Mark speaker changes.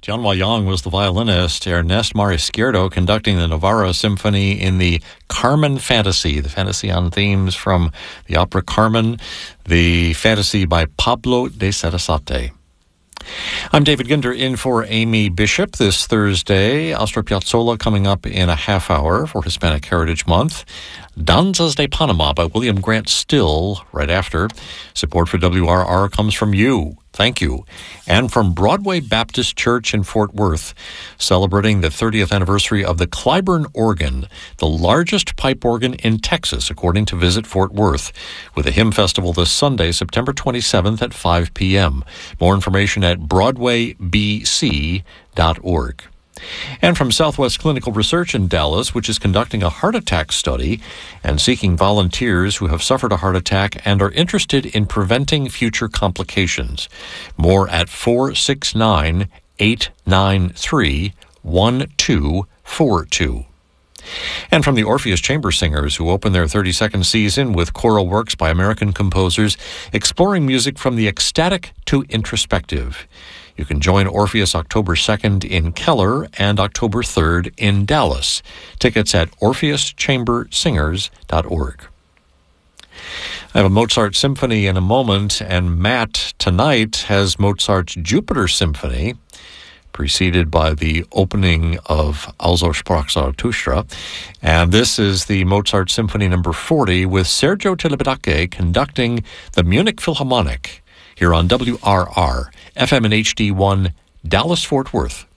Speaker 1: John Wayang was the violinist. Ernest Marisquierdo conducting the Navarro Symphony in the Carmen Fantasy, the fantasy on themes from the opera Carmen, the fantasy by Pablo de Sarasate. I'm David Ginder in for Amy Bishop this Thursday. Astor Piazzolla coming up in a half hour for Hispanic Heritage Month. Danzas de Panama by William Grant Still right after. Support for WRR comes from you. Thank you. And from Broadway Baptist Church in Fort Worth, celebrating the 30th anniversary of the Clyburn organ, the largest pipe organ in Texas, according to Visit Fort Worth, with a hymn festival this Sunday, September 27th at 5 p.m. More information at broadwaybc.org. And from Southwest Clinical Research in Dallas, which is conducting a heart attack study and seeking volunteers who have suffered a heart attack and are interested in preventing future complications. More at 469-893-1242. And from the Orpheus Chamber Singers, who open their 32nd season with choral works by American composers, exploring music from the ecstatic to introspective. You can join Orpheus October 2nd in Keller and October 3rd in Dallas. Tickets at orpheuschambersingers.org. I have a Mozart symphony in a moment, and Matt tonight has Mozart's Jupiter Symphony, preceded by the opening of Also sprach Zarathustra. And this is the Mozart Symphony number 40 with Sergio Telibidache conducting the Munich Philharmonic here on WRR, FM and HD1, Dallas-Fort Worth.